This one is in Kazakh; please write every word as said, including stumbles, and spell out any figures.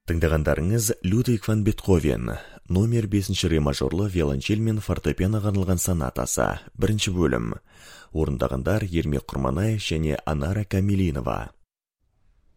Тыңдағандарыңыз Людвиг ван Бетховен, номер бесінші ре мажорлы виолончель мен фортепианоға арналған сонатасы, бірінші бөлім. Орындағандар Ермек Құрманай және Анара Камилинова.